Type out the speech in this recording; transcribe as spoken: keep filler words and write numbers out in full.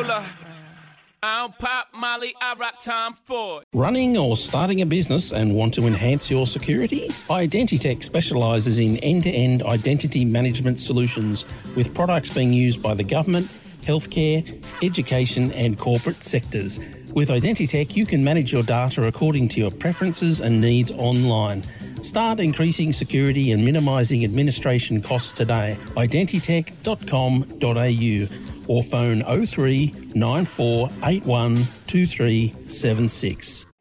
roller. I don't pop Molly, I rock Tom Ford. Running or starting a business and want to enhance your security? Identitech specialises in end-to-end identity management solutions with products being used by the government, healthcare, education and corporate sectors. With Identitech, you can manage your data according to your preferences and needs online. Start increasing security and minimising administration costs today. identitech dot com dot a u or phone oh three nine four eight one two three seven six.